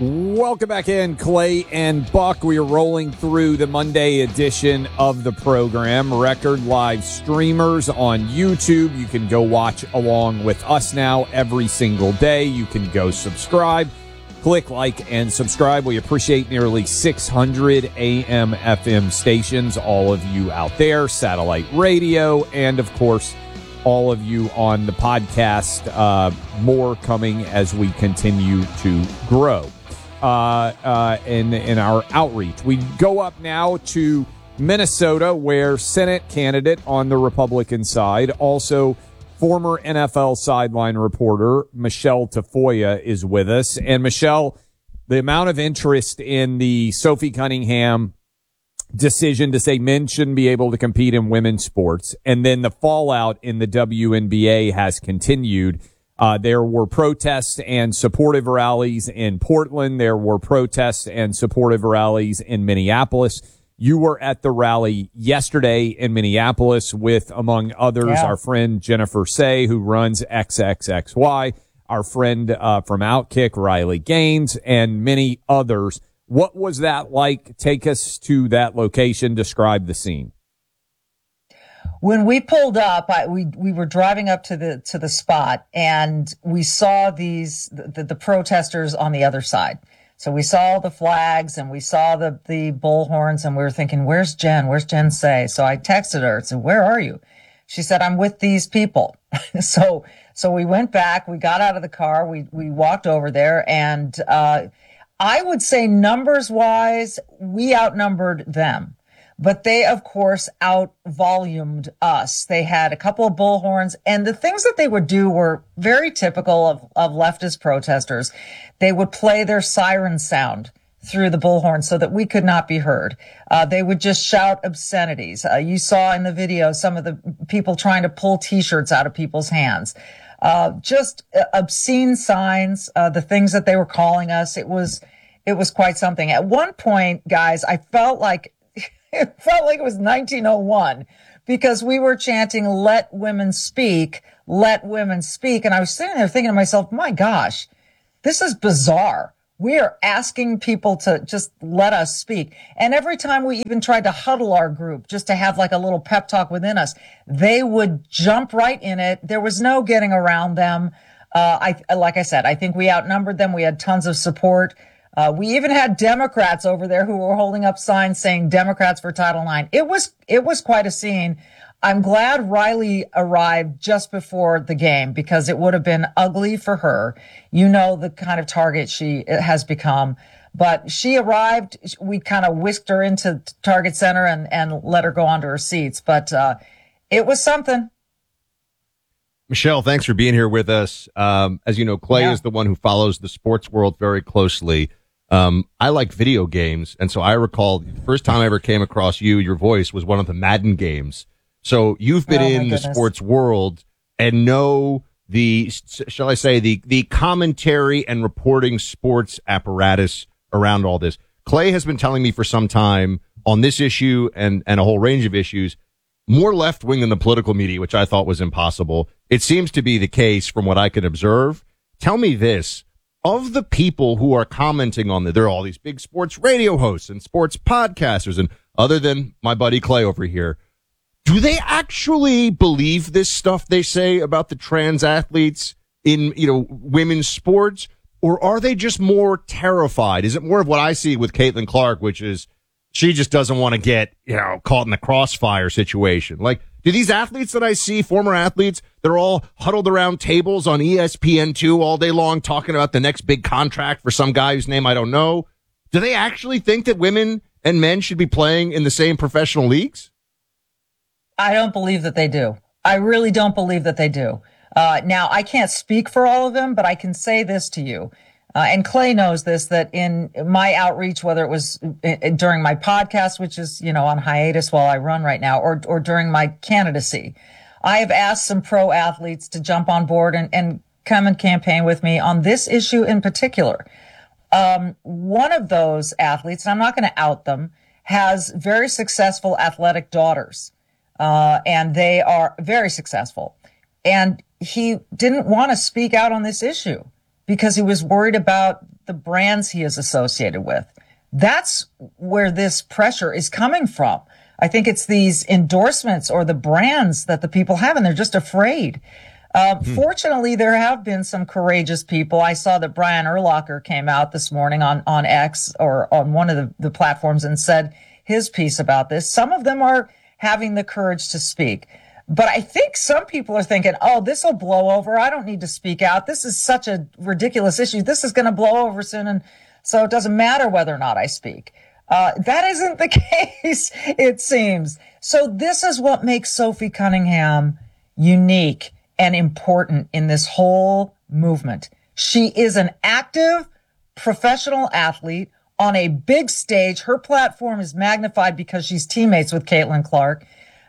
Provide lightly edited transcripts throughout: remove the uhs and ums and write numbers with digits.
Welcome back in, Clay and Buck. We are rolling through the Monday edition of the program. Record live streamers on YouTube. You can go watch along with us now every single day. You can go subscribe, click like, and subscribe. We appreciate nearly 600 AM FM stations, all of you out there, satellite radio, and of course, all of you on the podcast. More coming as we continue to grow in our outreach. We go up now to Minnesota, where Senate candidate on the Republican side, also former NFL sideline reporter Michelle Tafoya, is with us. And Michelle, the amount of interest in the Sophie Cunningham decision to say men shouldn't be able to compete in women's sports, and then the fallout in the WNBA has continued. There were protests and supportive rallies in Portland. There were protests and supportive rallies in Minneapolis. You were at the rally yesterday in Minneapolis with, among others, our friend Jennifer Say, who runs XXXY, our friend from Outkick, Riley Gaines, and many others. What was that like? Take us to that location. Describe the scene. When we pulled up, we were driving up to the spot, and we saw the protesters on the other side. So we saw the flags and we saw the bullhorns, and we were thinking, where's Jen? Where's Jen Say? So I texted her and said, where are you? She said, I'm with these people. So we went back, we got out of the car, we walked over there, and I would say numbers wise, we outnumbered them. But they, of course, out-volumed us. They had a couple of bullhorns, and the things that they would do were very typical of leftist protesters. They would play their siren sound through the bullhorn so that we could not be heard. They would just shout obscenities. You saw in the video some of the people trying to pull T-shirts out of people's hands. Just obscene signs, the things that they were calling us. It was quite something. At one point, guys, I felt like it was 1901 because we were chanting, let women speak, let women speak. And I was sitting there thinking to myself, my gosh, this is bizarre. We are asking people to just let us speak. And every time we even tried to huddle our group just to have like a little pep talk within us, they would jump right in it. There was no getting around them. Like I said, I think we outnumbered them. We had tons of support. We even had Democrats over there who were holding up signs saying Democrats for Title IX. It was quite a scene. I'm glad Riley arrived just before the game because it would have been ugly for her. You know, the kind of target she has become, but she arrived. We kind of whisked her into Target Center and let her go onto her seats, but, it was something. Michelle, thanks for being here with us. As you know, Clay is the one who follows the sports world very closely. I like video games, and so I recall the first time I ever came across your voice was one of the Madden games. So you've been in the sports world and know shall I say, the commentary and reporting sports apparatus around all this. Clay has been telling me for some time on this issue and a whole range of issues, more left-wing than the political media, which I thought was impossible. It seems to be the case from what I can observe. Tell me this. Of the people who are commenting on there are all these big sports radio hosts and sports podcasters, and other than my buddy Clay over here, do they actually believe this stuff they say about the trans athletes in, women's sports? Or are they just more terrified? Is it more of what I see with Caitlin Clark, which is she just doesn't want to get, caught in the crossfire situation? Like, do these athletes that I see, former athletes, they're all huddled around tables on ESPN2 all day long talking about the next big contract for some guy whose name I don't know? Do they actually think that women and men should be playing in the same professional leagues? I don't believe that they do. I really don't believe that they do. Now, I can't speak for all of them, but I can say this to you. And Clay knows this, that in my outreach, whether it was during my podcast, which is, on hiatus while I run right now, or during my candidacy, I have asked some pro athletes to jump on board and come and campaign with me on this issue in particular. One of those athletes, and I'm not going to out them, has very successful athletic daughters, and they are very successful. And he didn't want to speak out on this issue because he was worried about the brands he is associated with. That's where this pressure is coming from. I think it's these endorsements or the brands that the people have, and they're just afraid. Fortunately, there have been some courageous people. I saw that Brian Urlacher came out this morning on X or on one of the platforms and said his piece about this. Some of them are having the courage to speak. But I think some people are thinking, oh, this will blow over. I don't need to speak out. This is such a ridiculous issue. This is going to blow over soon. And so it doesn't matter whether or not I speak. That isn't the case, it seems. So this is what makes Sophie Cunningham unique and important in this whole movement. She is an active professional athlete on a big stage. Her platform is magnified because she's teammates with Caitlin Clark.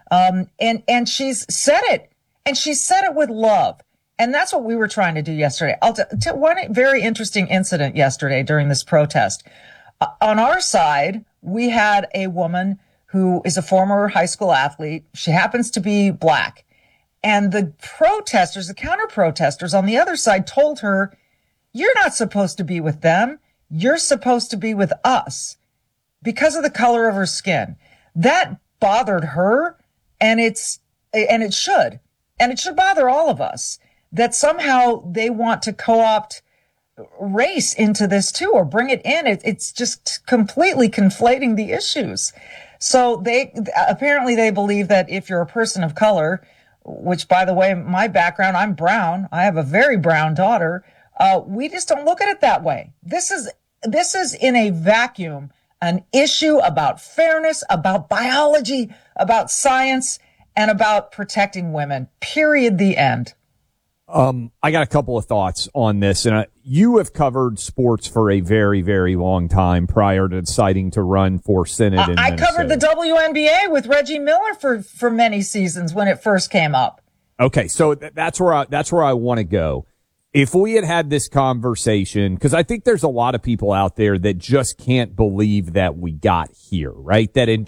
And she's said it, and she said it with love. And that's what we were trying to do yesterday. I'll tell one very interesting incident yesterday during this protest. On our side, we had a woman who is a former high school athlete. She happens to be Black. And the protesters, the counter protesters on the other side told her, you're not supposed to be with them. You're supposed to be with us because of the color of her skin. That bothered her. And it should bother all of us that somehow they want to co-opt race into this too, or bring it in. It's just completely conflating the issues. So they believe that if you're a person of color, which by the way, my background, I'm brown. I have a very brown daughter. We just don't look at it that way. This is in a vacuum, an issue about fairness, about biology, about science, and about protecting women. Period. The end. I got a couple of thoughts on this. And you have covered sports for a very, very long time prior to deciding to run for Senate in I covered the WNBA with Reggie Miller for many seasons when it first came up. Okay, so that's where I want to go. If we had this conversation, because I think there's a lot of people out there that just can't believe that we got here, right? That in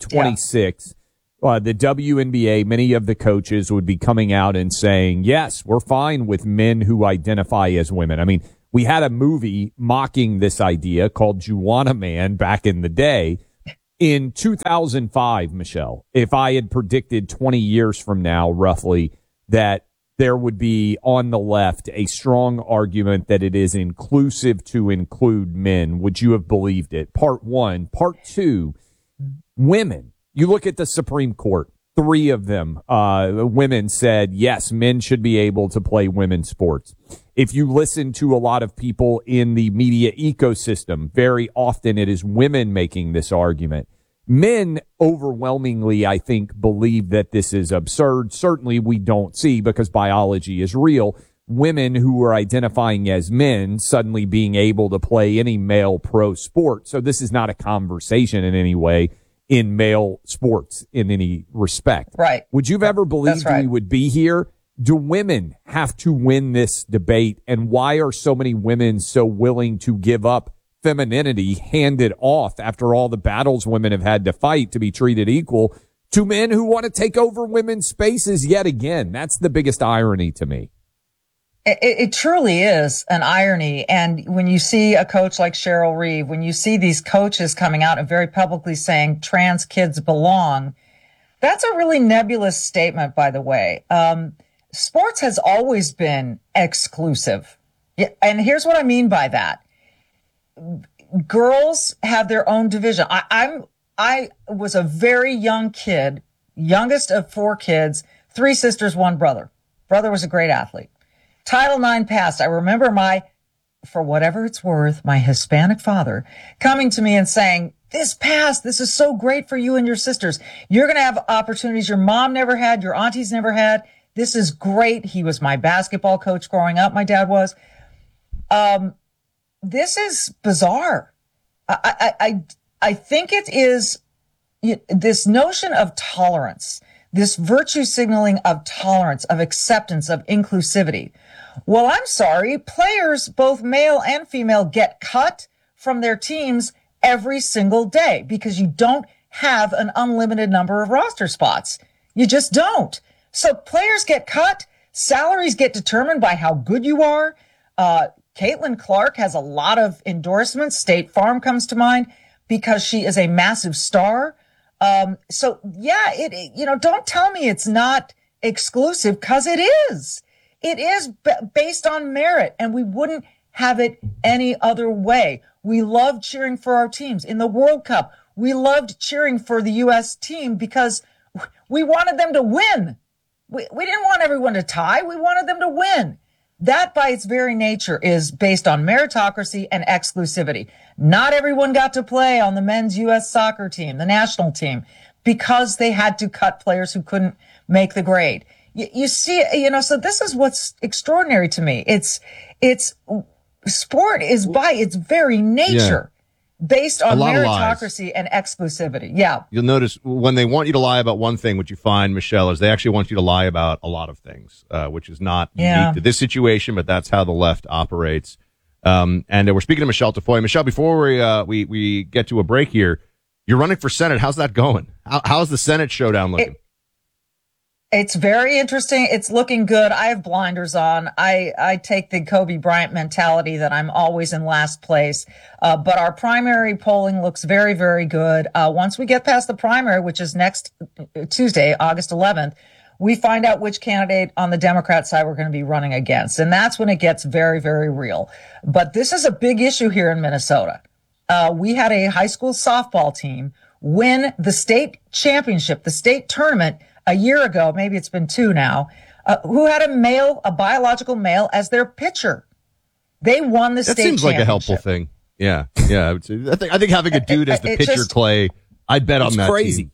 2026, the WNBA, many of the coaches would be coming out and saying, yes, we're fine with men who identify as women. I mean, we had a movie mocking this idea called Juwanna Mann back in the day. In 2005, Michelle, if I had predicted 20 years from now, roughly, that there would be on the left a strong argument that it is inclusive to include men, would you have believed it? Part one. Part two, women. You look at the Supreme Court, 3 of them, women said, yes, men should be able to play women's sports. If you listen to a lot of people in the media ecosystem, very often it is women making this argument. Men overwhelmingly, I think, believe that this is absurd. Certainly we don't see, because biology is real, women who are identifying as men suddenly being able to play any male pro sport. So this is not a conversation in any way in male sports in any respect. Right. Would you have ever believed we would be here? Do women have to win this debate? And why are so many women so willing to give up femininity, hand it off after all the battles women have had to fight to be treated equal to men who want to take over women's spaces yet again? That's the biggest irony to me. It truly is an irony. And when you see a coach like Cheryl Reeve, when you see these coaches coming out and very publicly saying trans kids belong, that's a really nebulous statement, by the way. Sports has always been exclusive. And here's what I mean by that. Girls have their own division. I was a very young kid, youngest of 4 kids, 3 sisters, 1 brother. Brother was a great athlete. Title IX passed. I remember for whatever it's worth, my Hispanic father coming to me and saying, this passed. This is so great for you and your sisters. You're going to have opportunities your mom never had, your aunties never had. This is great. He was my basketball coach growing up. My dad was. This is bizarre. I think it is this notion of tolerance, this virtue signaling of tolerance, of acceptance, of inclusivity. Well, I'm sorry, players, both male and female, get cut from their teams every single day because you don't have an unlimited number of roster spots. You just don't. So players get cut. Salaries get determined by how good you are. Caitlin Clark has a lot of endorsements. State Farm comes to mind because she is a massive star. So yeah, don't tell me it's not exclusive, because it is. It is based on merit, and we wouldn't have it any other way. We love cheering for our teams in the World Cup. We loved cheering for the U.S. team because we wanted them to win. We didn't want everyone to tie. We wanted them to win. That, by its very nature, is based on meritocracy and exclusivity. Not everyone got to play on the men's U.S. soccer team, the national team, because they had to cut players who couldn't make the grade. You see, so this is what's extraordinary to me. It's sport is by its very nature based on meritocracy and exclusivity. Yeah. You'll notice when they want you to lie about one thing, what you find, Michelle, is they actually want you to lie about a lot of things, which is not unique to this situation, but that's how the left operates. And we're speaking to Michelle Tafoya. Michelle, before we get to a break here, you're running for Senate. How's that going? How's the Senate showdown looking? It's very interesting. It's looking good. I have blinders on. I take the Kobe Bryant mentality that I'm always in last place. But our primary polling looks very, very good. Once we get past the primary, which is next Tuesday, August 11th, we find out which candidate on the Democrat side we're going to be running against. And that's when it gets very, very real. But this is a big issue here in Minnesota. We had a high school softball team win the state championship, the state tournament, a year ago, maybe it's been 2 now, who had a biological male as their pitcher. They won the state championship. That seems like a helpful thing. Yeah. I think having a dude as the pitcher, Clay, I'd bet on that. Crazy.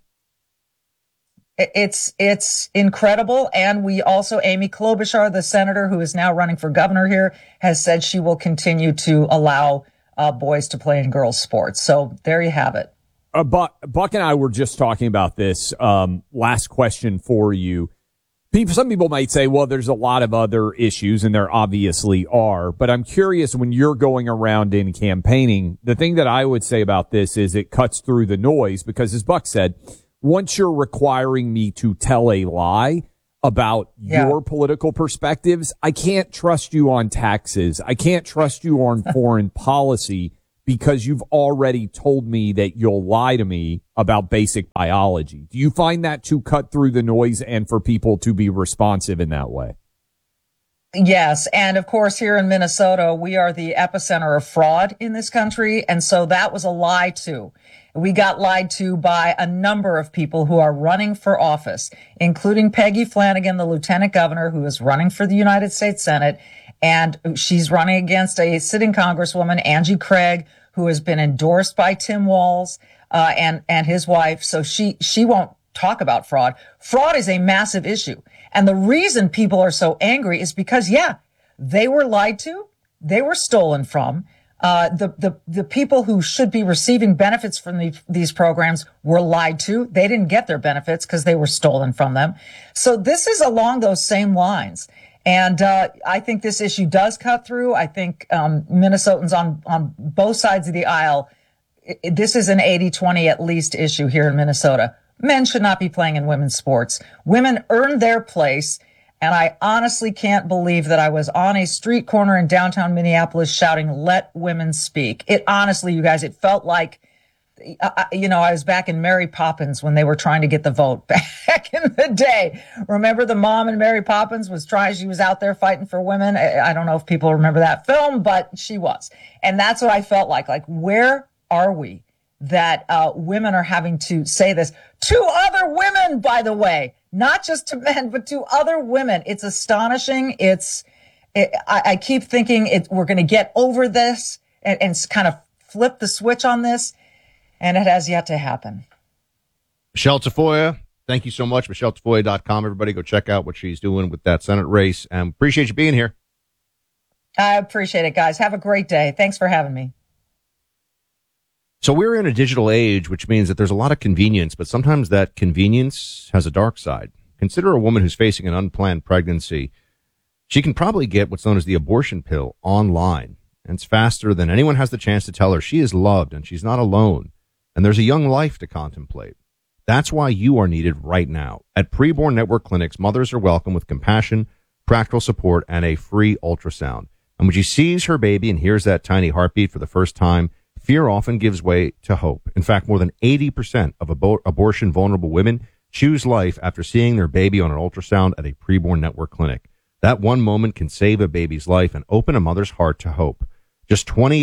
Team. It's incredible. And we also, Amy Klobuchar, the senator who is now running for governor here, has said she will continue to allow boys to play in girls' sports. So there you have it. Buck and I were just talking about this. Last question for you. Some people might say, well, there's a lot of other issues, and there obviously are. But I'm curious, when you're going around in campaigning, the thing that I would say about this is it cuts through the noise, because as Buck said, once you're requiring me to tell a lie about your political perspectives, I can't trust you on taxes. I can't trust you on foreign policy, because you've already told me that you'll lie to me about basic biology. Do you find that to cut through the noise and for people to be responsive in that way? Yes. And of course, here in Minnesota, we are the epicenter of fraud in this country. And so that was a lie too. We got lied to by a number of people who are running for office, including Peggy Flanagan, the lieutenant governor, who is running for the United States Senate. And she's running against a sitting congresswoman, Angie Craig, who has been endorsed by Tim Walz, and his wife. So she won't talk about fraud. Fraud is a massive issue. And the reason people are so angry is because, they were lied to. They were stolen from. The people who should be receiving benefits from these programs were lied to. They didn't get their benefits because they were stolen from them. So this is along those same lines. And I think this issue does cut through. I think Minnesotans on both sides of the aisle, this is an 80-20 at least issue here in Minnesota. Men should not be playing in women's sports. Women earn their place. And I honestly can't believe that I was on a street corner in downtown Minneapolis shouting, "Let women speak." It honestly, you guys, it felt like, I was back in Mary Poppins when they were trying to get the vote back in the day. Remember the mom in Mary Poppins she was out there fighting for women. I don't know if people remember that film, but she was. And that's what I felt like. Like, where are we that women are having to say this to other women, by the way, not just to men, but to other women? It's astonishing. I keep thinking we're going to get over this and kind of flip the switch on this. And it has yet to happen. Michelle Tafoya, thank you so much. MichelleTafoya.com. Everybody go check out what she's doing with that Senate race. And appreciate you being here. I appreciate it, guys. Have a great day. Thanks for having me. So we're in a digital age, which means that there's a lot of convenience, but sometimes that convenience has a dark side. Consider a woman who's facing an unplanned pregnancy. She can probably get what's known as the abortion pill online. And it's faster than anyone has the chance to tell her she is loved and she's not alone. And there's a young life to contemplate. That's why you are needed right now. At Preborn Network Clinics, mothers are welcome with compassion, practical support, and a free ultrasound. And when she sees her baby and hears that tiny heartbeat for the first time, fear often gives way to hope. In fact, more than 80% of abortion vulnerable women choose life after seeing their baby on an ultrasound at a preborn network clinic. That one moment can save a baby's life and open a mother's heart to hope. Just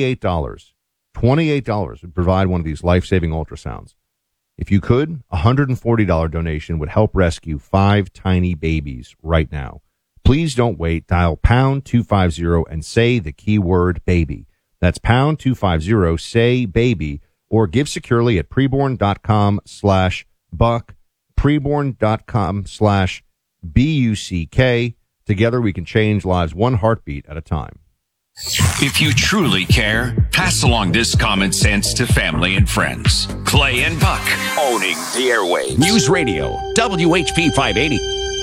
$28 would provide one of these life-saving ultrasounds. If you could, a $140 donation would help rescue 5 tiny babies right now. Please don't wait. Dial pound 250 and say the keyword baby. That's pound 250, say baby, or give securely at preborn.com/buck, preborn.com/BUCK. Together we can change lives one heartbeat at a time. If you truly care, pass along this common sense to family and friends. Clay and Buck, owning the airwaves. News Radio, WHP 580.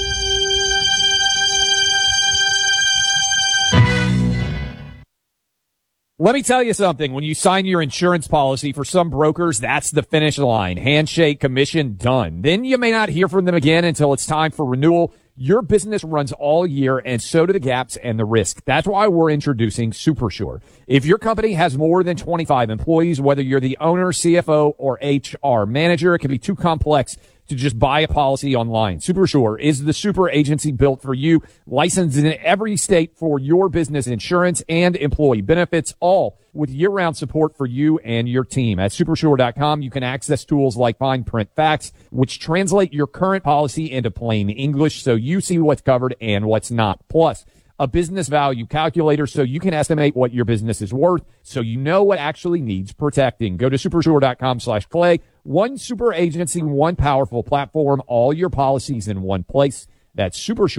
Let me tell you something. When you sign your insurance policy, for some brokers, that's the finish line. Handshake, commission, done. Then you may not hear from them again until it's time for renewal. Your business runs all year, and so do the gaps and the risk. That's why we're introducing SuperSure. If your company has more than 25 employees, whether you're the owner, CFO, or HR manager, it can be too complex to just buy a policy online. SuperSure is the super agency built for you, licensed in every state for your business insurance and employee benefits, all with year-round support for you and your team. At supersure.com, you can access tools like fine print facts, which translate your current policy into plain English so you see what's covered and what's not. Plus, a business value calculator so you can estimate what your business is worth so you know what actually needs protecting. Go to supersure.com/Clay. One super agency, one powerful platform, all your policies in one place. That's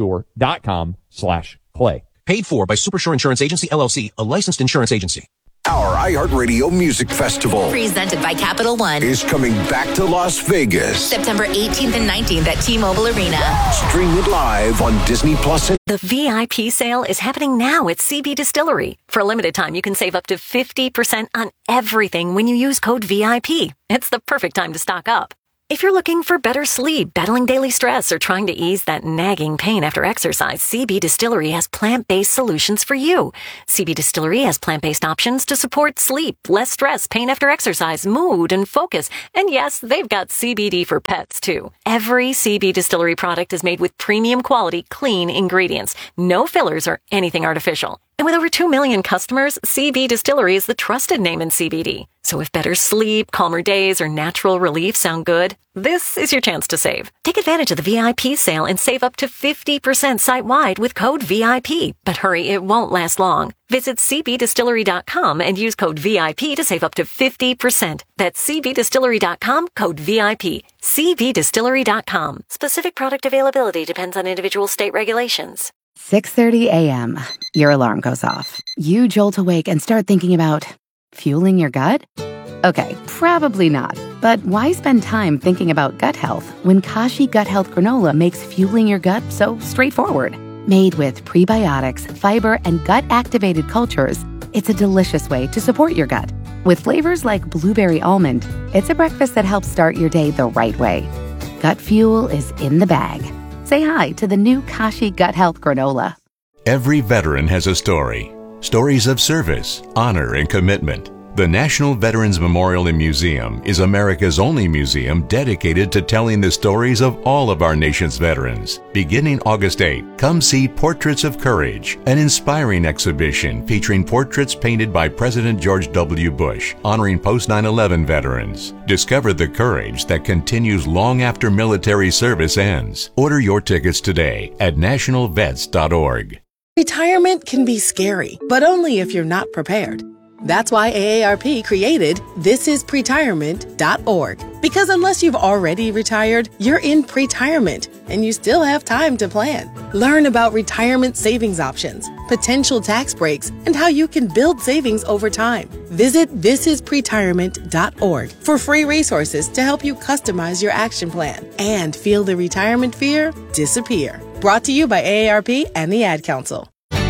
supersure.com/Clay. Paid for by Supersure Insurance Agency, LLC, a licensed insurance agency. Our iHeartRadio Music Festival, presented by Capital One, is coming back to Las Vegas. September 18th and 19th at T-Mobile Arena. Stream it live on Disney Plus. The VIP sale is happening now at CB Distillery. For a limited time, you can save up to 50% on everything when you use code VIP. It's the perfect time to stock up. If you're looking for better sleep, battling daily stress, or trying to ease that nagging pain after exercise, CB Distillery has plant-based solutions for you. CB Distillery has plant-based options to support sleep, less stress, pain after exercise, mood, and focus. And yes, they've got CBD for pets, too. Every CB Distillery product is made with premium quality, clean ingredients. No fillers or anything artificial. And with over 2 million customers, CB Distillery is the trusted name in CBD. So if better sleep, calmer days, or natural relief sound good, this is your chance to save. Take advantage of the VIP sale and save up to 50% site-wide with code VIP. But hurry, it won't last long. Visit cbdistillery.com and use code VIP to save up to 50%. That's cbdistillery.com, code VIP. cbdistillery.com. Specific product availability depends on individual state regulations. 6:30 a.m. Your alarm goes off. You jolt awake and start thinking about fueling your gut? Okay, probably not. But why spend time thinking about gut health when Kashi Gut Health Granola makes fueling your gut so straightforward? Made with prebiotics, fiber, and gut-activated cultures, it's a delicious way to support your gut. With flavors like blueberry almond, it's a breakfast that helps start your day the right way. Gut fuel is in the bag. Say hi to the new Kashi Gut Health Granola. Every veteran has a story. Stories of service, honor, and commitment. The National Veterans Memorial and Museum is America's only museum dedicated to telling the stories of all of our nation's veterans. Beginning August 8, come see Portraits of Courage, an inspiring exhibition featuring portraits painted by President George W. Bush, honoring post-9/11 veterans. Discover the courage that continues long after military service ends. Order your tickets today at nationalvets.org. Retirement can be scary, but only if you're not prepared. That's why AARP created thisispretirement.org. Because unless you've already retired, you're in pretirement and you still have time to plan. Learn about retirement savings options, potential tax breaks, and how you can build savings over time. Visit thisispretirement.org for free resources to help you customize your action plan and feel the retirement fear disappear. Brought to you by AARP and the Ad Council.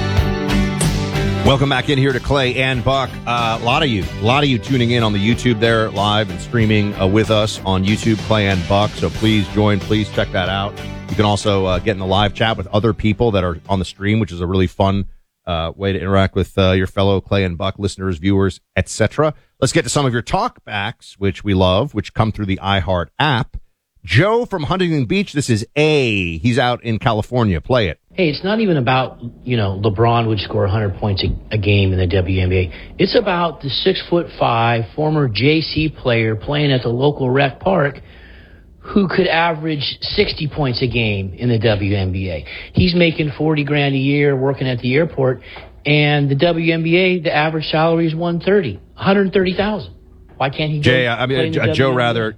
Welcome back in here to Clay and Buck. A lot of you tuning in on the YouTube there live and streaming with us on YouTube, Clay and Buck. So please join. Please check that out. You can also get in the live chat with other people that are on the stream, which is a really fun way to interact with your fellow Clay and Buck listeners, viewers, etc. Let's get to some of your talkbacks, which we love, which come through the iHeart app. Joe from Huntington Beach, this is A. He's out in California. Play it. Hey, it's not even about, LeBron would score 100 points a game in the WNBA. It's about the 6'5" former JC player playing at the local rec park who could average 60 points a game in the WNBA. He's making $40,000 a year working at the airport, and the WNBA, the average salary is $130,000. Why can't he? Jay, Joe,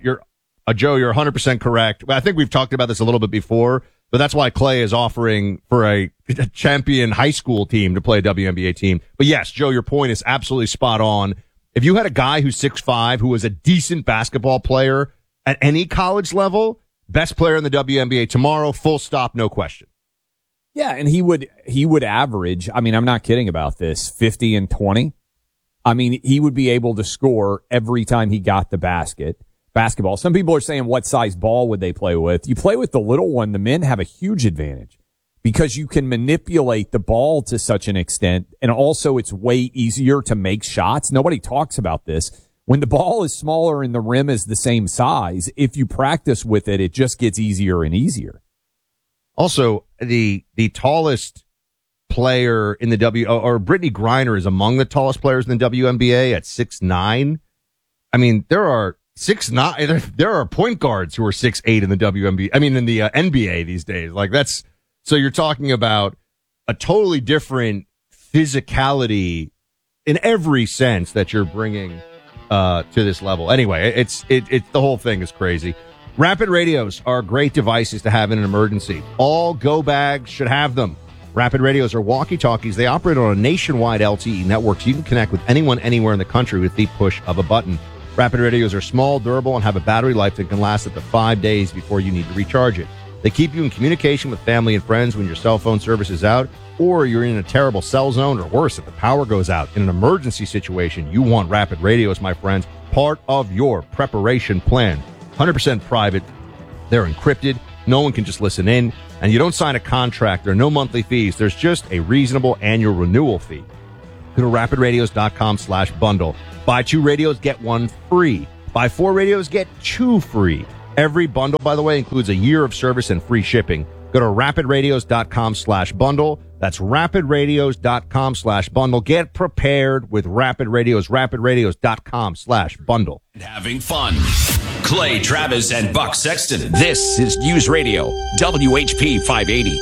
you're 100% correct. I think we've talked about this a little bit before, but that's why Clay is offering for a champion high school team to play a WNBA team. But yes, Joe, your point is absolutely spot on. If you had a guy who's 6'5", who was a decent basketball player at any college level, best player in the WNBA tomorrow, full stop, no question. Yeah, and he would average, I'm not kidding about this, 50 and 20. He would be able to score every time he got the basketball. Some people are saying, what size ball would they play with? You play with the little one, the men have a huge advantage because you can manipulate the ball to such an extent. And also it's way easier to make shots. Nobody talks about this. When the ball is smaller and the rim is the same size, if you practice with it, it just gets easier and easier. Also, the tallest player in the Brittany Griner is among the tallest players in the WNBA at 6'9". There are 6'9". There are point guards who are 6'8" in the WNBA. In the NBA these days. So you're talking about a totally different physicality in every sense that you're bringing to this level. Anyway, it's the whole thing is crazy. Rapid radios are great devices to have in an emergency. All go bags should have them. Rapid radios are walkie-talkies. They operate on a nationwide LTE network, so you can connect with anyone anywhere in the country with the push of a button. Rapid radios are small, durable, and have a battery life that can last up to 5 days before you need to recharge it. They keep you in communication with family and friends when your cell phone service is out, or you're in a terrible cell zone, or worse, if the power goes out. In an emergency situation, you want rapid radios, my friends, part of your preparation plan. 100% private. They're encrypted. No one can just listen in. And you don't sign a contract. There are no monthly fees. There's just a reasonable annual renewal fee. Go to rapidradios.com/bundle. Buy 2 radios, get 1 free. Buy 4 radios, get 2 free. Every bundle, by the way, includes a year of service and free shipping. Go to rapidradios.com/bundle. That's rapidradios.com/bundle. Get prepared with Rapid Radios. rapidradios.com/bundle. Having fun. Clay Travis and Buck Sexton. This is News Radio, WHP 580.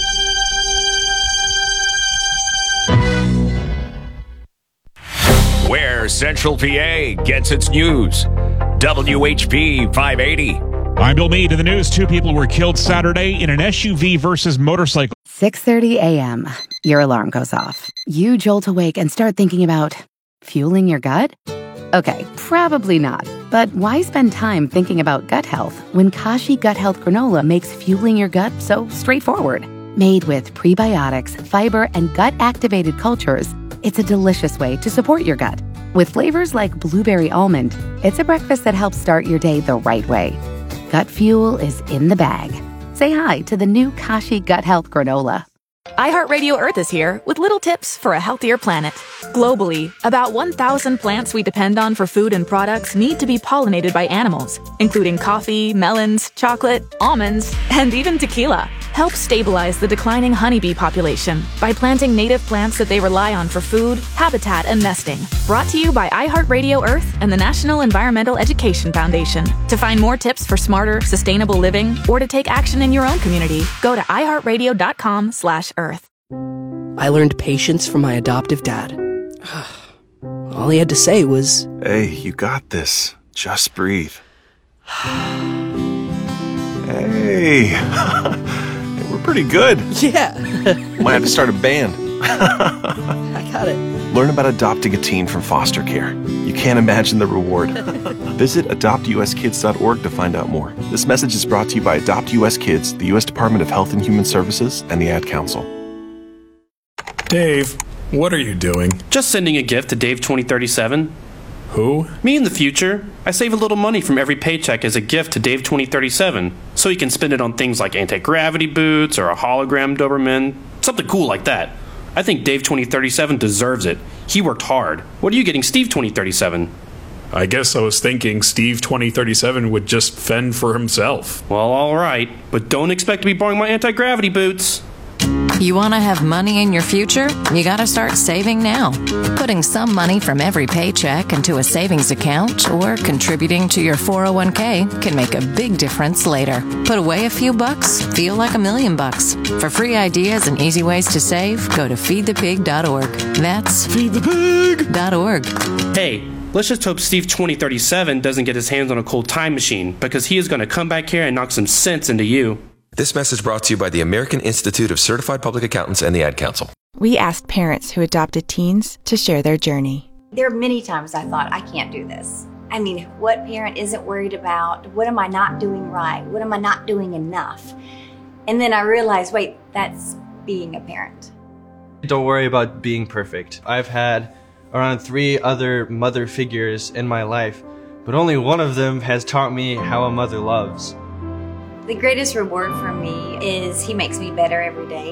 Where Central PA gets its news. WHP 580. I'm Bill Meade to the news. 2 people were killed Saturday in an SUV versus motorcycle. 6:30 a.m. Your alarm goes off. You jolt awake and start thinking about fueling your gut? Okay, probably not. But why spend time thinking about gut health when Kashi Gut Health Granola makes fueling your gut so straightforward? Made with prebiotics, fiber, and gut-activated cultures, it's a delicious way to support your gut. With flavors like blueberry almond, it's a breakfast that helps start your day the right way. Gut fuel is in the bag. Say hi to the new Kashi Gut Health Granola. iHeartRadio Earth is here with little tips for a healthier planet. Globally, about 1,000 plants we depend on for food and products need to be pollinated by animals, including coffee, melons, chocolate, almonds, and even tequila. Help stabilize the declining honeybee population by planting native plants that they rely on for food, habitat, and nesting. Brought to you by iHeartRadio Earth and the National Environmental Education Foundation. To find more tips for smarter, sustainable living, or to take action in your own community, go to iHeartRadio.com/Earth. I learned patience from my adoptive dad. All he had to say was, "Hey, you got this. Just breathe." Hey, we're pretty good. Yeah. Might have to start a band. I got it. Learn about adopting a teen from foster care. You can't imagine the reward. Visit adoptuskids.org to find out more. This message is brought to you by Adopt US Kids, the U.S. Department of Health and Human Services, and the Ad Council. Dave, what are you doing? Just sending a gift to Dave 2037. Who? Me in the future. I save a little money from every paycheck as a gift to Dave 2037, so he can spend it on things like anti-gravity boots or a hologram Doberman, something cool like that. I think Dave 2037 deserves it. He worked hard. What are you getting Steve 2037? I guess I was thinking Steve 2037 would just fend for himself. Well, all right, but don't expect to be borrowing my anti-gravity boots. You want to have money in your future? You got to start saving now. Putting some money from every paycheck into a savings account or contributing to your 401k can make a big difference later. Put away a few bucks, feel like $1 million. For free ideas and easy ways to save, go to feedthepig.org. That's feedthepig.org. Hey, let's just hope Steve 2037 doesn't get his hands on a cold time machine, because he is going to come back here and knock some sense into you. This message brought to you by the American Institute of Certified Public Accountants and the Ad Council. We asked parents who adopted teens to share their journey. There are many times I thought, I can't do this. I mean, what parent isn't worried about? What am I not doing right? What am I not doing enough? And then I realized, wait, that's being a parent. Don't worry about being perfect. I've had around 3 other mother figures in my life, but only one of them has taught me how a mother loves. The greatest reward for me is he makes me better every day.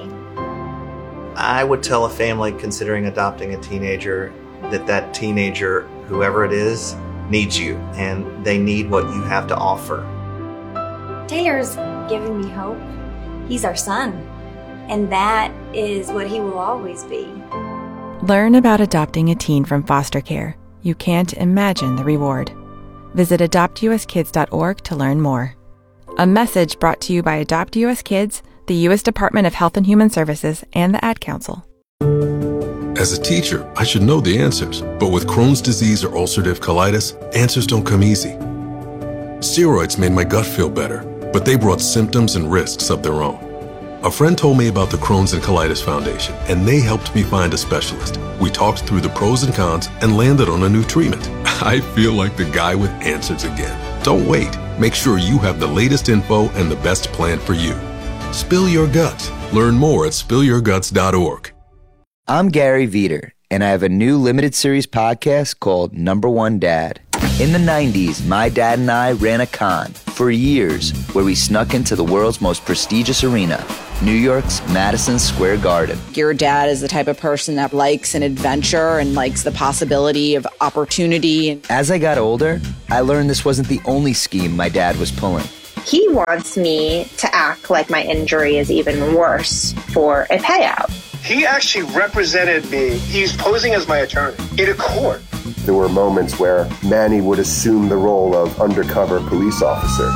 I would tell a family considering adopting a teenager that teenager, whoever it is, needs you, and they need what you have to offer. Taylor's given me hope. He's our son, and that is what he will always be. Learn about adopting a teen from foster care. You can't imagine the reward. Visit adoptuskids.org to learn more. A message brought to you by Adopt US Kids, the U.S. Department of Health and Human Services, and the Ad Council. As a teacher, I should know the answers, but with Crohn's disease or ulcerative colitis, answers don't come easy. Steroids made my gut feel better, but they brought symptoms and risks of their own. A friend told me about the Crohn's and Colitis Foundation, and they helped me find a specialist. We talked through the pros and cons and landed on a new treatment. I feel like the guy with answers again. Don't wait. Make sure you have the latest info and the best plan for you. Spill your guts. Learn more at spillyourguts.org. I'm Gary Veter, and I have a new limited series podcast called Number One Dad. In the 90s, my dad and I ran a con for years where we snuck into the world's most prestigious arena, New York's Madison Square Garden. Your dad is the type of person that likes an adventure and likes the possibility of opportunity. As I got older, I learned this wasn't the only scheme my dad was pulling. He wants me to act like my injury is even worse for a payout. He actually represented me. He's posing as my attorney in a court. There were moments where Manny would assume the role of undercover police officer.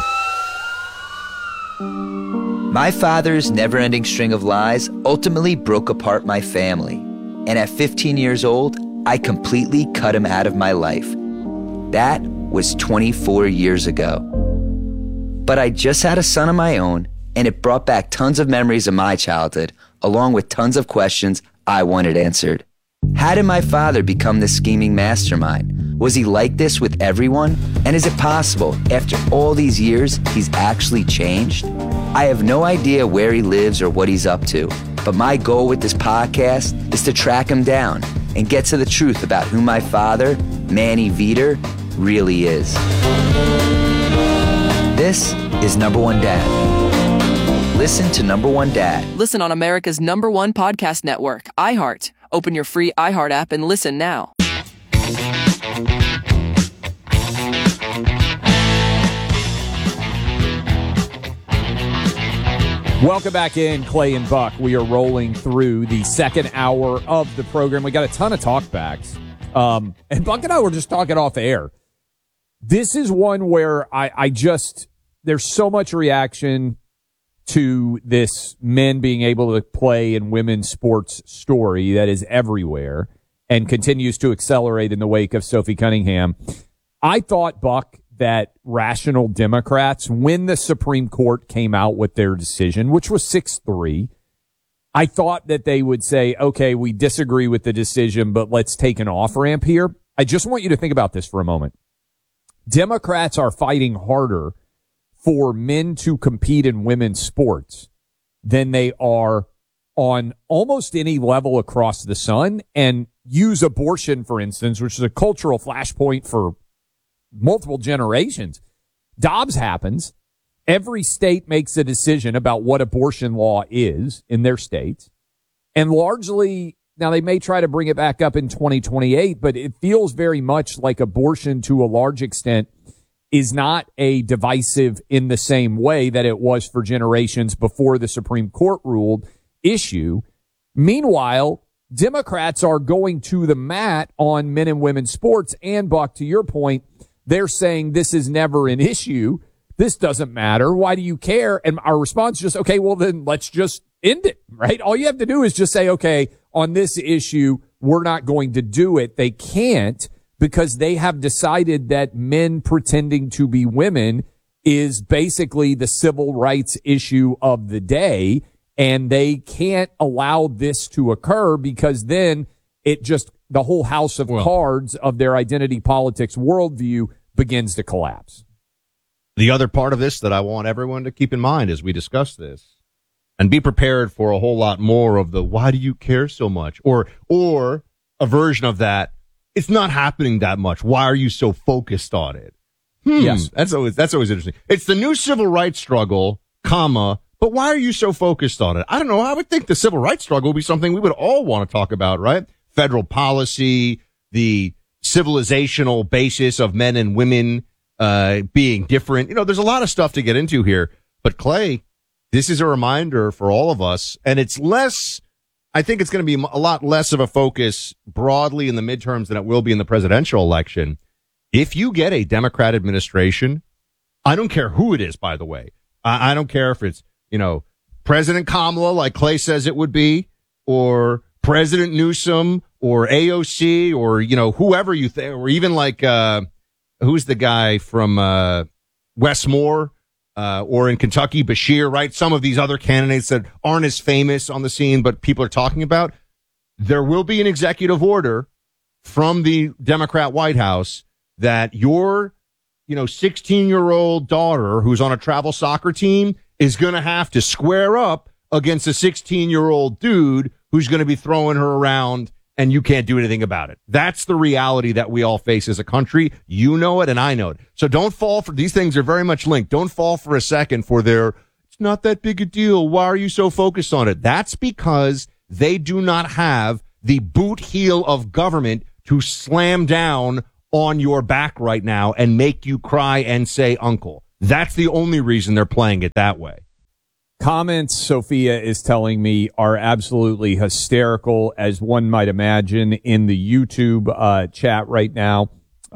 My father's never-ending string of lies ultimately broke apart my family. And at 15 years old, I completely cut him out of my life. That was 24 years ago. But I just had a son of my own, and it brought back tons of memories of my childhood, along with tons of questions I wanted answered. How did my father become this scheming mastermind? Was he like this with everyone? And is it possible, after all these years, he's actually changed? I have no idea where he lives or what he's up to, but my goal with this podcast is to track him down and get to the truth about who my father, Manny Veter, really is. This is Number One Dad. Listen to Number One Dad. Listen on America's #1 podcast network, iHeart. Open your free iHeart app and listen now. Welcome back in, Clay and Buck. We are rolling through the second hour of the program. We got a ton of talkbacks. And Buck and I were just talking off air. This is one where there's so much reaction to this men being able to play in women's sports story that is everywhere and continues to accelerate in the wake of Sophie Cunningham. I thought, Buck, that rational Democrats, when the Supreme Court came out with their decision, which was 6-3, I thought that they would say, okay, we disagree with the decision, but let's take an off-ramp here. I just want you to think about this for a moment. Democrats are fighting harder for men to compete in women's sports than they are on almost any level across the sun, and use abortion, for instance, which is a cultural flashpoint for multiple generations. Dobbs happens. Every state makes a decision about what abortion law is in their states. And largely Now, they may try to bring it back up in 2028, but it feels very much like abortion to a large extent is not a divisive in the same way that it was for generations before the Supreme Court ruled issue. Meanwhile, Democrats are going to the mat on men and women's sports. And, Buck, to your point, they're saying this is never an issue. This doesn't matter. Why do you care? And our response is just, okay, well, then let's just end it, right? All you have to do is just say, okay, on this issue, we're not going to do it. They can't, because they have decided that men pretending to be women is basically the civil rights issue of the day. And they can't allow this to occur, because then it just, the whole house of cards of their identity politics worldview begins to collapse. The other part of this that I want everyone to keep in mind as we discuss this, and be prepared for a whole lot more of the why do you care so much, or a version of that, it's not happening that much, why are you so focused on it? Yes, that's always interesting. It's the new civil rights struggle, comma, but why are you so focused on it? I don't know. I would think the civil rights struggle would be something we would all want to talk about, right? Federal policy, the civilizational basis of men and women being different. You know, there's a lot of stuff to get into here. But Clay, this is a reminder for all of us, and it's less, I think it's going to be a lot less of a focus broadly in the midterms than it will be in the presidential election. If you get a Democrat administration, I don't care who it is, by the way. I don't care if it's, you know, President Kamala, like Clay says it would be, or President Newsom, or AOC, or, you know, whoever you think, or even like, who's the guy from Westmore, or in Kentucky, Bashir, right? Some of these other candidates that aren't as famous on the scene, but people are talking about. There will be an executive order from the Democrat White House that your, 16-year-old daughter who's on a travel soccer team is going to have to square up against a 16-year-old dude who's going to be throwing her around, and you can't do anything about it. That's the reality that we all face as a country. You know it, and I know it. So don't fall for, these things are very much linked. Don't fall for a second for their, it's not that big a deal. Why are you so focused on it? That's because they do not have the boot heel of government to slam down on your back right now and make you cry and say, uncle. That's the only reason they're playing it that way. Comments, Sophia is telling me, are absolutely hysterical, as one might imagine, in the YouTube chat right now.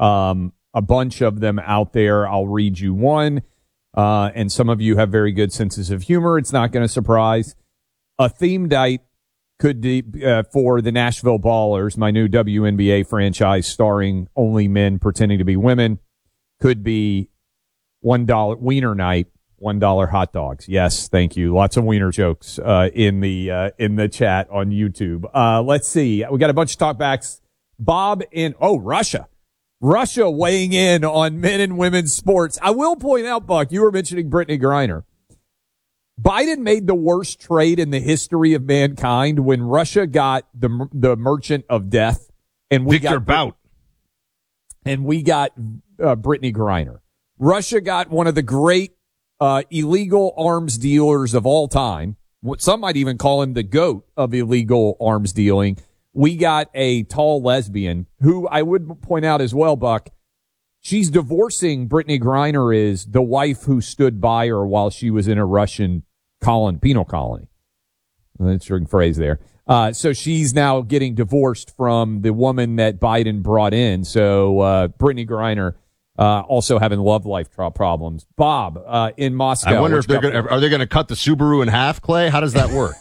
A bunch of them out there. I'll read you one. And some of you have very good senses of humor. It's not going to surprise. A theme night could be for the Nashville Ballers, my new WNBA franchise starring only men pretending to be women, could be $1 wiener night. $1 hot dogs. Yes, thank you. Lots of wiener jokes in the chat on YouTube. Let's see. We got a bunch of talkbacks. Bob in Russia weighing in on men and women's sports. I will point out, Buck, you were mentioning Brittany Griner. Biden made the worst trade in the history of mankind when Russia got the Merchant of Death, and we Victor Bout, and we got Brittany Griner. Russia got one of the great illegal arms dealers of all time. Some might even call him the GOAT of illegal arms dealing. We got a tall lesbian who I would point out as well, Buck. She's divorcing. Brittany Griner is the wife who stood by her while she was in a Russian penal colony. Interesting phrase there. So she's now getting divorced from the woman that Biden brought in. So Brittany Griner also having love life problems. Bob in Moscow. I wonder if are they going to cut the Subaru in half, Clay? How does that work?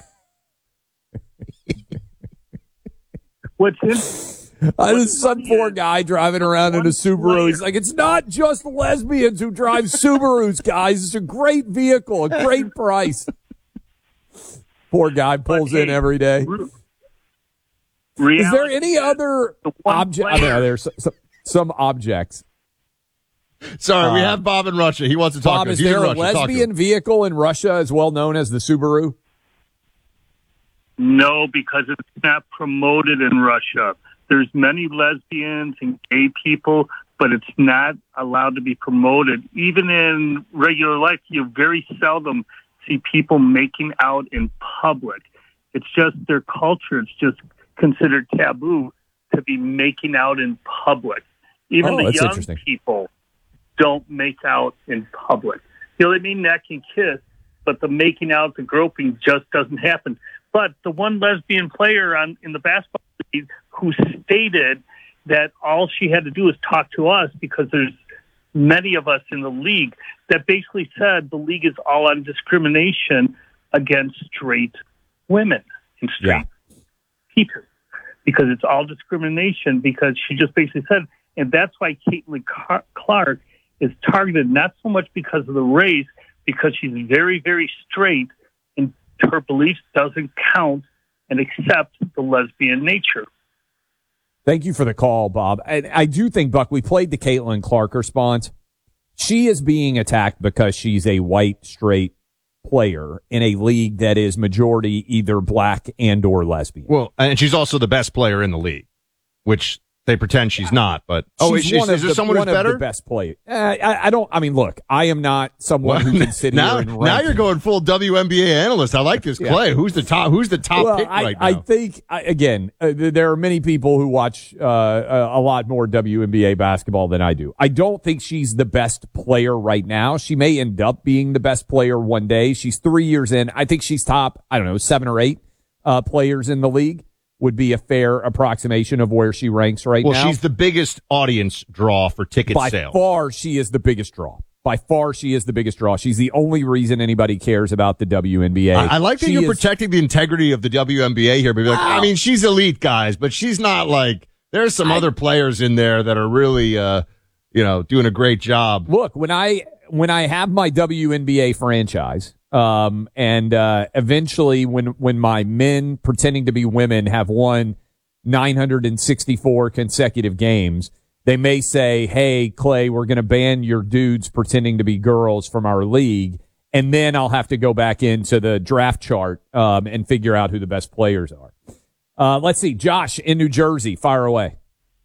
What's this? Some poor guy driving around in a Subaru. He's like, it's not just lesbians who drive Subarus, guys. It's a great vehicle, a great price. Poor guy pulls in every day. Is there any other object? I mean, there's some objects. Sorry, we have Bob in Russia. He wants to talk to us. Bob, is there a lesbian vehicle in Russia as well known as the Subaru? No, because it's not promoted in Russia. There's many lesbians and gay people, but it's not allowed to be promoted. Even in regular life, you very seldom see people making out in public. It's just their culture. It's just considered taboo to be making out in public. Even the young people don't make out in public. They may neck and kiss, but the making out, the groping just doesn't happen. But the one lesbian player in the basketball league who stated that all she had to do was talk to us because there's many of us in the league, that basically said the league is all on discrimination against straight women and straight people, because it's all discrimination, because she just basically said, and that's why Caitlin Clark is targeted, not so much because of the race, because she's very, very straight and her beliefs doesn't count and accept the lesbian nature. Thank you for the call, Bob. I do think, Buck, we played the Caitlin Clark response. She is being attacked because she's a white, straight player in a league that is majority either black and or lesbian. Well, and she's also the best player in the league, which they pretend she's not, but is there someone who's better? The best player. Look, I am not someone who can sit here and rank. Now you're going full WNBA analyst. I like this, Clay. Yeah. Who's the top pick right now? I think, there are many people who watch a lot more WNBA basketball than I do. I don't think she's the best player right now. She may end up being the best player one day. She's 3 years in. I think she's top, 7 or 8 players in the league. Would be a fair approximation of where she ranks right now. Well, she's the biggest audience draw for ticket sales. By far, she is the biggest draw. She's the only reason anybody cares about the WNBA. I like that you're protecting the integrity of the WNBA here. But she's elite, guys, but she's not like, there's some other players in there that are really, doing a great job. Look, when I have my WNBA franchise, eventually when my men pretending to be women have won 964 consecutive games, they may say, hey, Clay, we're going to ban your dudes pretending to be girls from our league. And then I'll have to go back into the draft chart, and figure out who the best players are. Let's see. Josh in New Jersey, fire away.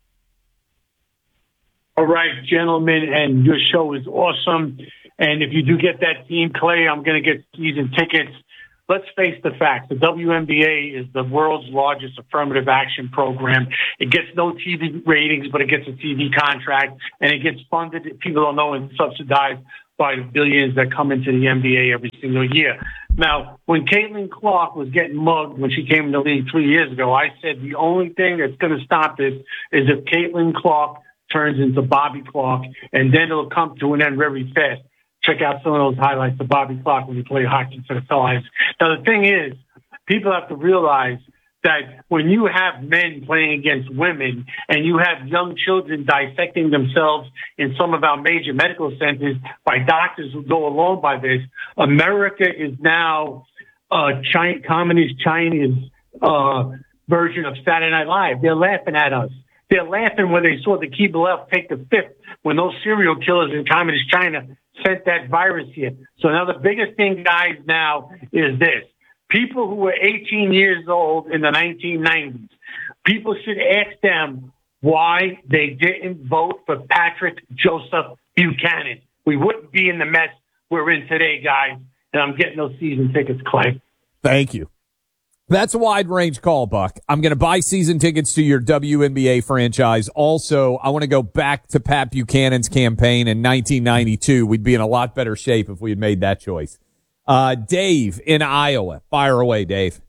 All right, gentlemen, and your show is awesome. And if you do get that team, Clay, I'm going to get season tickets. Let's face the facts. The WNBA is the world's largest affirmative action program. It gets no TV ratings, but it gets a TV contract, and it gets funded, people don't know, and subsidized by the billions that come into the NBA every single year. Now, when Caitlin Clark was getting mugged when she came in the league 3 years ago, I said the only thing that's going to stop this is if Caitlin Clark turns into Bobby Clark, and then it'll come to an end very fast. Check out some of those highlights of Bobby Clark when he played hockey for the Phillies. Now, the thing is, people have to realize that when you have men playing against women and you have young children dissecting themselves in some of our major medical centers by doctors who go along by this, America is now Communist China's version of Saturday Night Live. They're laughing at us. They're laughing when they saw the Kibalef take the fifth when those serial killers in Communist China sent that virus here. So now the biggest thing, guys, now is this. People who were 18 years old in the 1990s, people should ask them why they didn't vote for Patrick Joseph Buchanan. We wouldn't be in the mess we're in today, guys. And I'm getting those season tickets, Clay. Thank you. That's a wide-range call, Buck. I'm going to buy season tickets to your WNBA franchise. Also, I want to go back to Pat Buchanan's campaign in 1992. We'd be in a lot better shape if we had made that choice. Dave in Iowa. Fire away, Dave.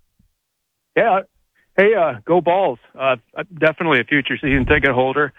Yeah. Hey, go Balls. Definitely a future season ticket holder.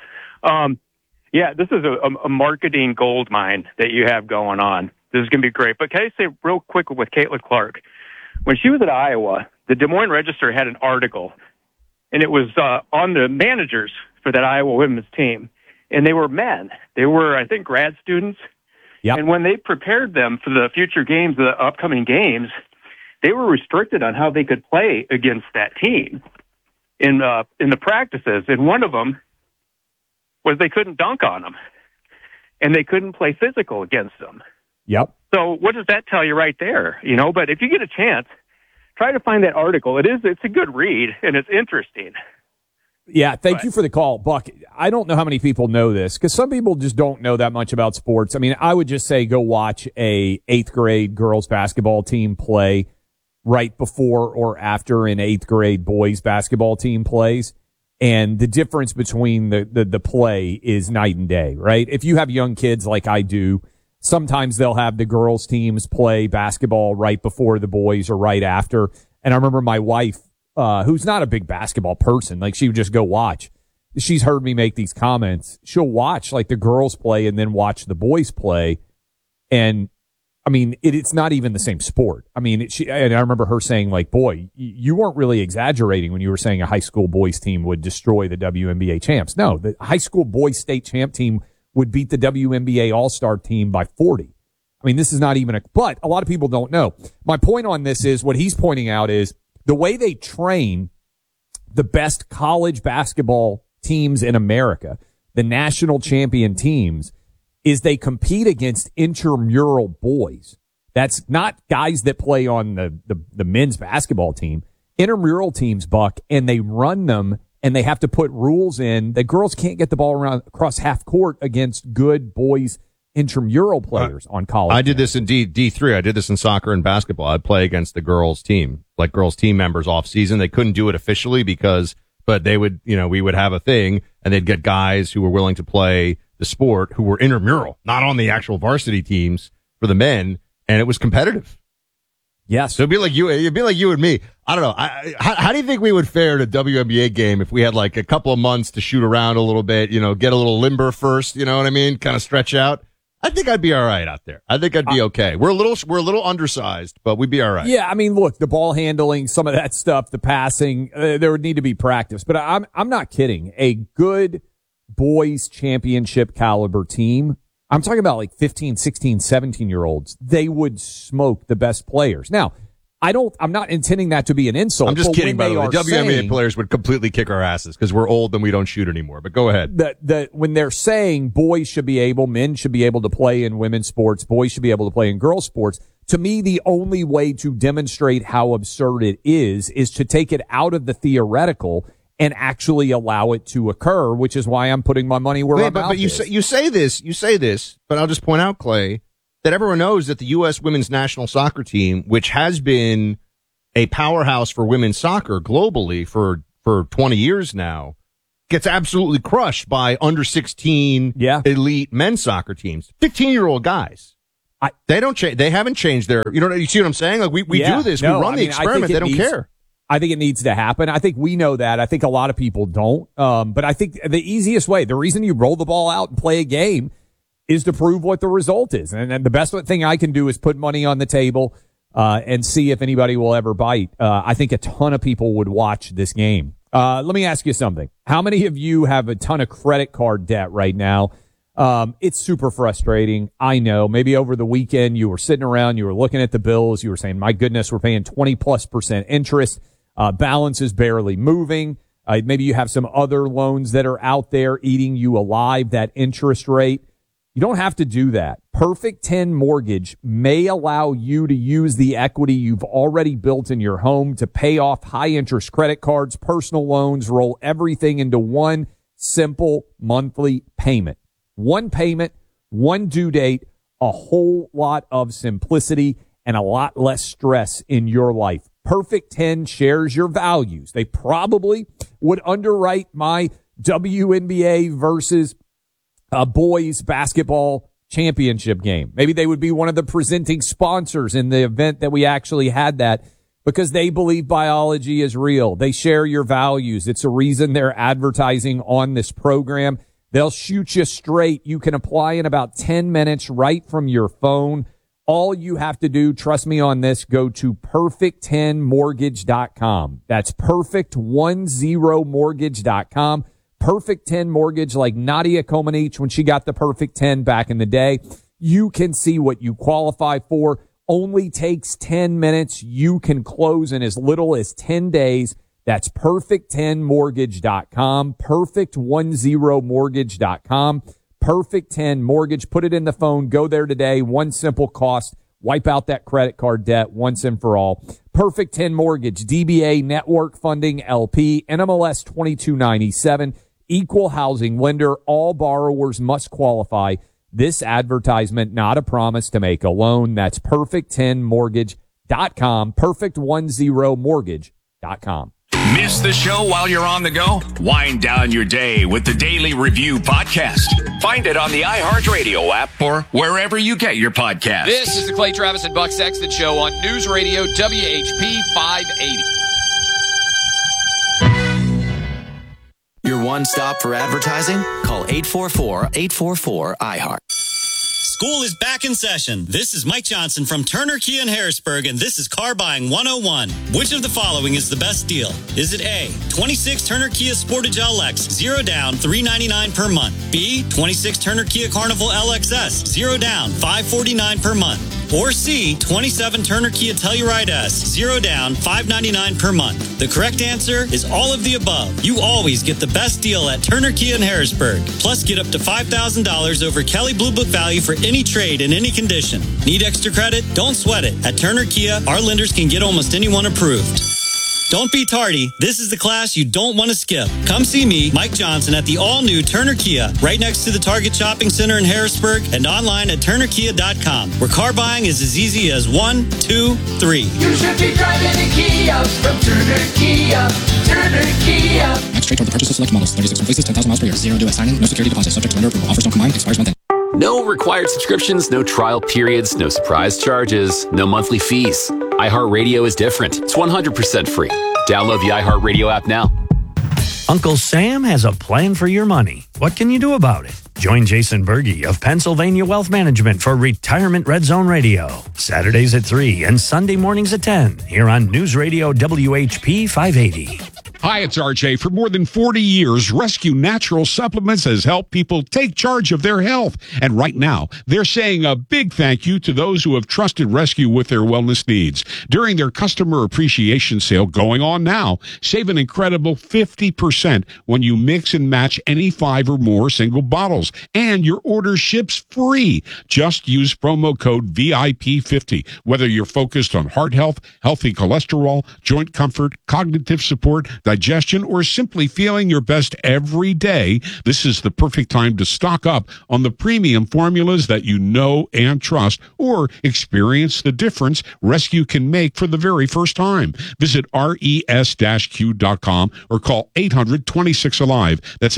This is a marketing gold mine that you have going on. This is going to be great. But can I say real quick with Caitlin Clark? When she was at Iowa, the Des Moines Register had an article, and it was on the managers for that Iowa women's team. And they were men. They were, I think, grad students. Yep. And when they prepared them for the future games, the upcoming games, they were restricted on how they could play against that team in the practices. And one of them was they couldn't dunk on them, and they couldn't play physical against them. Yep. So what does that tell you right there? But if you get a chance, try to find that article. It's a good read, and it's interesting. Yeah, thank you for the call, Buck. I don't know how many people know this, because some people just don't know that much about sports. I mean, I would just say go watch a 8th grade girls basketball team play. right before or after an 8th grade boys basketball team plays. And the difference between the play is night and day, right? If you have young kids like I do, sometimes they'll have the girls teams play basketball right before the boys or right after. And I remember my wife, who's not a big basketball person, like she would just go watch. She's heard me make these comments. She'll watch like the girls play and then watch the boys play. And I mean, it's not even the same sport. I mean, and I remember her saying, like, boy, you weren't really exaggerating when you were saying a high school boys team would destroy the WNBA champs. No, the high school boys state champ team would beat the WNBA all-star team by 40. I mean, this is not even but a lot of people don't know. My point on this is what he's pointing out is the way they train the best college basketball teams in America, the national champion teams, is they compete against intramural boys. That's not guys that play on the men's basketball team. Intramural teams, Buck, and they run them, and they have to put rules in that girls can't get the ball around across half court against good boys intramural players on college. I did this in D3. I did this in soccer and basketball. I'd play against the girls team, like girls team members off season. They couldn't do it officially but they would, we would have a thing, and they'd get guys who were willing to play the sport who were intramural, not on the actual varsity teams for the men, and it was competitive. Yes. So it'd be like you and me. I don't know. How do you think we would fare in a WNBA game if we had like a couple of months to shoot around a little bit, get a little limber first, you know what I mean? Kind of stretch out. I think I'd be all right out there. I think I'd be okay. We're a little undersized, but we'd be all right. Yeah, I mean, look, the ball handling, some of that stuff, the passing, there would need to be practice. But I'm not kidding. A good boys championship caliber team, I'm talking about like 15, 16, 17-year-olds, they would smoke the best players. Now, I'm not intending that to be an insult. I'm just kidding, by the way. The WNBA players would completely kick our asses because we're old and we don't shoot anymore. But go ahead. When they're saying men should be able to play in women's sports, boys should be able to play in girls' sports, to me, the only way to demonstrate how absurd it is to take it out of the theoretical and actually allow it to occur, which is why I'm putting my money where my mouth is. But you say this, but I'll just point out, Clay, that everyone knows that the U.S. women's national soccer team, which has been a powerhouse for women's soccer globally for 20 years now, gets absolutely crushed by under 16 elite men's soccer teams. 15-year-old guys. They don't change. They haven't changed their, you see what I'm saying? Like we do this. No, we run the experiment. They don't care. I think it needs to happen. I think we know that. I think a lot of people don't. But I think the easiest way, the reason you roll the ball out and play a game is to prove what the result is. And the best thing I can do is put money on the table, and see if anybody will ever bite. I think a ton of people would watch this game. Let me ask you something. How many of you have a ton of credit card debt right now? It's super frustrating. I know. Maybe over the weekend you were sitting around, you were looking at the bills, you were saying, my goodness, we're paying 20+% interest. Balance is barely moving. Maybe you have some other loans that are out there eating you alive, that interest rate. You don't have to do that. Perfect 10 Mortgage may allow you to use the equity you've already built in your home to pay off high-interest credit cards, personal loans, roll everything into one simple monthly payment. One payment, one due date, a whole lot of simplicity, and a lot less stress in your life. Perfect 10 shares your values. They probably would underwrite my WNBA versus boys basketball championship game. Maybe they would be one of the presenting sponsors in the event that we actually had that, because they believe biology is real. They share your values. It's a reason they're advertising on this program. They'll shoot you straight. You can apply in about 10 minutes right from your phone. All you have to do, trust me on this, go to perfect10mortgage.com. That's perfect10mortgage.com. Perfect 10 Mortgage, like Nadia Comaneci when she got the Perfect 10 back in the day. You can see what you qualify for. Only takes 10 minutes. You can close in as little as 10 days. That's perfect10mortgage.com. Perfect10mortgage.com. Perfect 10 Mortgage. Put it in the phone. Go there today. One simple cost. Wipe out that credit card debt once and for all. Perfect 10 Mortgage. DBA Network Funding LP. NMLS 2297. Equal housing lender. All borrowers must qualify. This advertisement not a promise to make a loan. That's perfect10mortgage.com. perfect10mortgage.com, perfect10mortgage.com. Miss the show while you're on the go? Wind down your day with the Daily Review podcast. Find it on the iHeartRadio app or wherever you get your podcasts. This is the Clay Travis and Buck Sexton Show on News Radio WHP 580. Your one stop for advertising? Call 844-844-iHeart. School is back in session. This is Mike Johnson from Turner Kia in Harrisburg, and this is Car Buying 101. Which of the following is the best deal? Is it A, 26 Turner Kia Sportage LX, 0 down, $399 per month? B, 26 Turner Kia Carnival LXS, 0 down, $549 per month? Or C, 27 Turner Kia Telluride S, 0 down, $599 per month? The correct answer is all of the above. You always get the best deal at Turner Kia in Harrisburg. Plus, get up to $5,000 over Kelly Blue Book value for any trade in any condition. Need extra credit? Don't sweat it. At Turner Kia, our lenders can get almost anyone approved. Don't be tardy. This is the class you don't want to skip. Come see me, Mike Johnson, at the all-new Turner Kia, right next to the Target Shopping Center in Harrisburg, and online at turnerkia.com, where car buying is as easy as 1, 2, 3. You should be driving a Kia from Turner Kia. Turner Kia. Max trade toward the purchase of select models. 36 places, 10,000 miles per year. 0 due at signing. No security deposit. Subject to lender approval. Offers don't combine. Expires month end. No required subscriptions, no trial periods, no surprise charges, no monthly fees. iHeartRadio is different. It's 100% free. Download the iHeartRadio app now. Uncle Sam has a plan for your money. What can you do about it? Join Jason Berge of Pennsylvania Wealth Management for Retirement Red Zone Radio. Saturdays at 3 and Sunday mornings at 10 here on News Radio WHP 580. Hi, it's RJ. For more than 40 years, Rescue Natural Supplements has helped people take charge of their health. And right now, they're saying a big thank you to those who have trusted Rescue with their wellness needs. During their customer appreciation sale going on now, save an incredible 50% when you mix and match any 5 or more single bottles. And your order ships free. Just use promo code VIP50. Whether you're focused on heart health, healthy cholesterol, joint comfort, cognitive support, digestion, or simply feeling your best every day, this is the perfect time to stock up on the premium formulas that you know and trust, or experience the difference Rescue can make for the very first time. Visit res-q.com or call 800-26-ALIVE. That's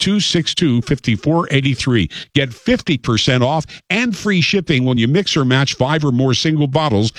800-262-5483. Get 50% off and free shipping when you mix or match 5 or more single bottles